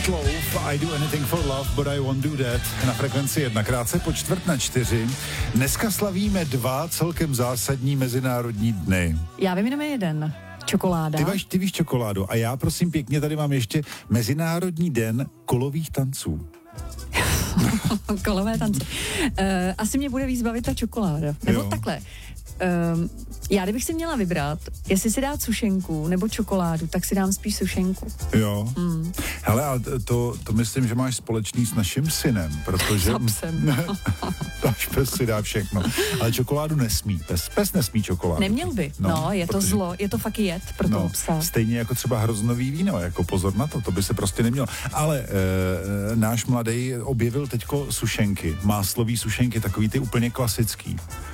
Meatloaf, I do anything for love, but I won't do that. Na Frekvenci 1, krátce po 3:45. Dneska slavíme 2 celkem zásadní mezinárodní dny. Já vím jenom jeden. Čokoláda. Ty víš čokoládu a já prosím pěkně, tady mám ještě Mezinárodní den kolových tanců. Kolové tance. Asi mě bude víc bavit ta čokoláda. Nebo takhle. Já kdybych si měla vybrat, jestli si dát sušenku nebo čokoládu, tak si dám spíš sušenku. Jo. Hele, a to myslím, že máš společný s naším synem, protože... Náš pes si dá všechno. Ale čokoládu nesmí. Pes nesmí čokoládu. Neměl by. No, je to zlo. Je to fakt jed pro toho psa. Stejně jako třeba hroznový víno, jako pozor na to by se prostě nemělo. Ale náš mladý objevil teďko sušenky. Máslový sušenky, takový ty úplně klasický.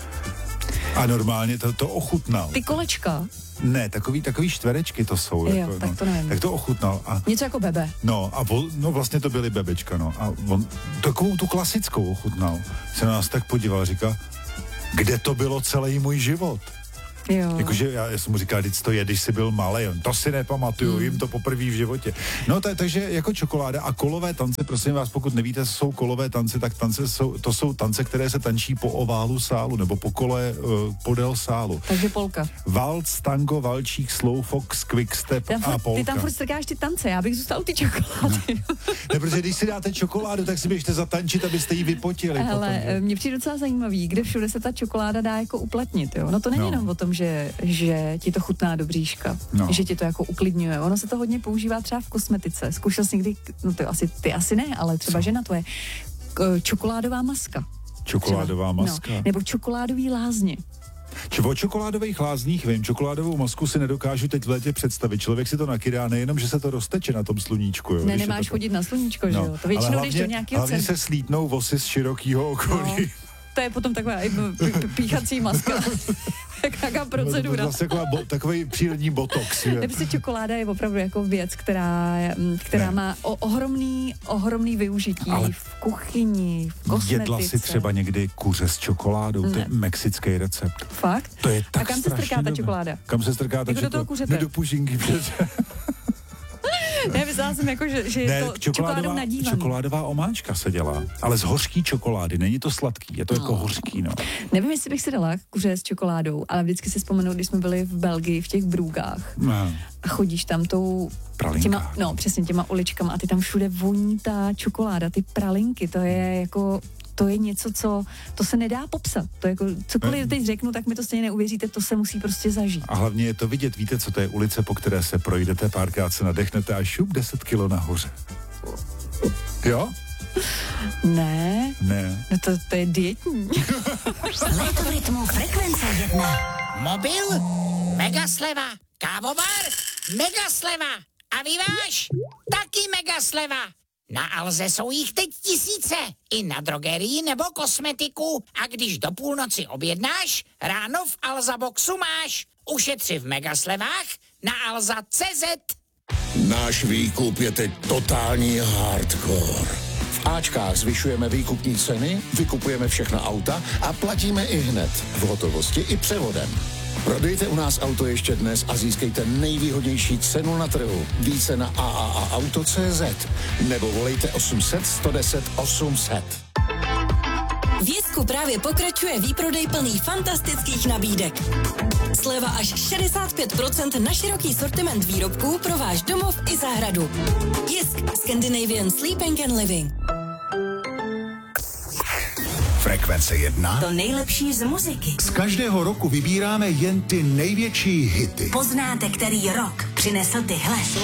A normálně to ochutnal. Ty kolečka? Ne, takový čtverečky to jsou. Jo, jako, tak to nevím. Tak to ochutnal. A, něco jako bebe. No, vlastně to byly bebečka, no. A on takovou tu klasickou ochutnal. Se na nás tak podíval, říká, kde to bylo celý můj život? Jo. Jakože já jsem mu říkal, když to je, když jsi byl malej, to si nepamatuju, jim to poprvé v životě. No takže jako čokoláda a kolové tance, prosím vás, pokud nevíte, jsou kolové tance, tak to jsou tance, které se tančí po oválu sálu, nebo po kole podél sálu. Takže polka. Waltz, tango, valčík, slow fox, quickstep a polka. Ty tam furt strkáš ty tance, já bych zůstal ty čokolády. Ne, protože když si dáte čokoládu, tak si běžte zatančit, abyste ji vypotili. Ale mně přijde docela zajímavý, kde všude se ta čokoláda dá jako uplatnit, jo. No to není jenom o tom, že ti to chutná do bříška, že ti to jako uklidňuje. Ono se to hodně používá třeba v kosmetice. Zkoušel jsi někdy, no ty asi ne, ale třeba žena tvoje, čokoládová maska. Čokoládová maska. No, nebo čokoládový lázně. O čokoládových lázních vím, čokoládovou masku si nedokážu teď v létě představit. Člověk si to nakydá, nejenom, že se to rozteče na tom sluníčku. Jo, nemáš chodit na sluníčko, že jo? To většinou jdeš do nějakého hlavně se slítnou vosy z širokýho okolí. No, to je potom taková píchací maska. Jaká procedura. No, vlastně takový přírodní botox. Nebo čokoláda je opravdu jako věc, která má ohromný využití v kuchyni, v kosmetice. Jedla si třeba někdy kuře s čokoládou, to je mexický recept. Fakt? To je tak. A kam se strká ta čokoláda? Kam se strká ta čokoláda? Do toho kuřete? Ne do pužinky. Ne, myslela jsem jako, že je to čokoládou nadívaný. Čokoládová omáčka se dělá, ale z hořký čokolády, není to sladký, je to jako hořký, no. Nevím, jestli bych si dala kuře s čokoládou, ale vždycky si vzpomenu, když jsme byli v Belgii v těch Brůgách a chodíš tam těma uličkama a ty tam všude voní ta čokoláda, ty pralinky, to je něco, to se nedá popsat. To jako, cokoliv teď řeknu, tak mi to stejně neuvěříte, to se musí prostě zažít. A hlavně je to vidět, víte, co to je ulice, po které se projdete, párkrát se nadechnete a šup 10 kilo nahoře. Jo? Ne. No to je dietní. Léto v rytmu Frekvence 1. Mobil? Mega sleva. Kávovar? Mega sleva. A vyváž? Taky mega sleva. Na Alze jsou jich teď tisíce, i na drogerii nebo kosmetiku. A když do půlnoci objednáš, ráno v Alza Boxu máš. Ušetři v megaslevách na alza.cz. Náš výkup je teď totální hardcore. V Ačkách zvyšujeme výkupní ceny, vykupujeme všechna auta a platíme i hned, v hotovosti i převodem. Prodejte u nás auto ještě dnes a získejte nejvýhodnější cenu na trhu. Více na AAAauto.cz nebo volejte 800 110 800. V Jesku právě pokračuje výprodej plný fantastických nabídek. Sleva až 65% na široký sortiment výrobků pro váš domov i zahradu. Jisk, Scandinavian Sleeping and Living. Frekvence 1. To nejlepší z muziky. Z každého roku vybíráme jen ty největší hity. Poznáte, který rok přinesl tyhle.